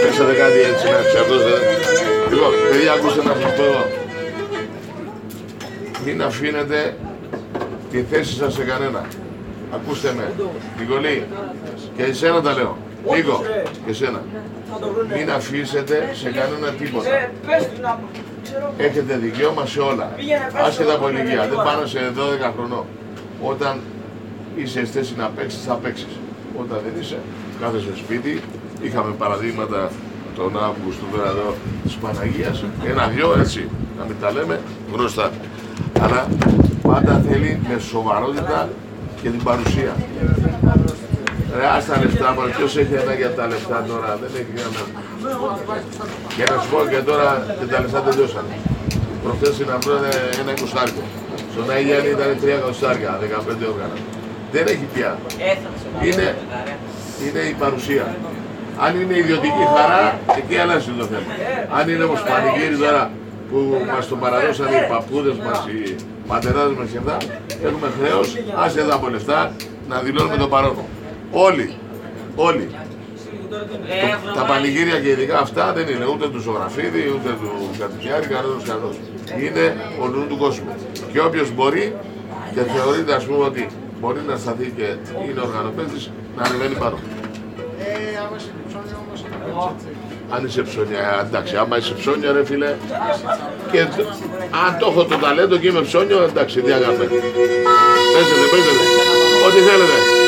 παίξατε κάτι έτσι να ξαφνώσετε. Λοιπόν, παιδιά, ακούστε να σας πω εδώ. Μην αφήνετε τη θέση σας σε κανένα. Ακούστε με, Νικολή, και εσένα τα λέω. Νίκο, και εσένα. Μην αφήσετε σε κανένα τίποτα. Έχετε δικαίωμα σε όλα. Άσχετα από ηλικία, δεν πάνω σε 12 χρονών. Όταν είσαι στη θέση να παίξεις, θα παίξεις. Όταν δεν είσαι, κάθεσαι σπίτι. Είχαμε παραδείγματα τον Αύγουστο τώρα εδώ της Παναγίας. Ένα-δυο έτσι, να μην τα λέμε γνωστά. Αλλά πάντα θέλει με σοβαρότητα και την παρουσία. Ρε, ας τα λεφτά, μα ποιος έχει ένα για τα λεφτά τώρα, δεν έχει κανένα. Και να σου πω και τώρα και τα λεφτά τελειώσανε. Προχθές να βρουν ένα 20. Στον Αγιάννη ήταν 3 15 όργανα. Δεν έχει πια. Είναι η παρουσία. Αν είναι ιδιωτική χαρά, εκεί αλλάζει το θέμα. Αν είναι όμως πανηγύρι τώρα που μας το παραδώσαν οι παππούδες μας, οι πατεράδες μας και αυτά, έχουμε χρέος, άσε εδώ από λεφτά, να δηλώνουμε το παρόν. Όλοι. Τα πανηγύρια και ειδικά αυτά δεν είναι ούτε του Ζωγραφίδη, ούτε του Κατοικιάρη, κανένας. Είναι ολού του κόσμου. Και όποιος μπορεί και θεωρείται, ας πούμε, ότι μπορεί να σταθεί και είναι οργανοπαίδης, να ανεβαίνει πάνω. Αν είσαι ψώνια, εντάξει, άμα είσαι ψώνια ρε φίλε, και αν το έχω το ταλέντο και είμαι ψώνιο, εντάξει, τι αγάπη. Παίζετε, ό,τι θέλετε.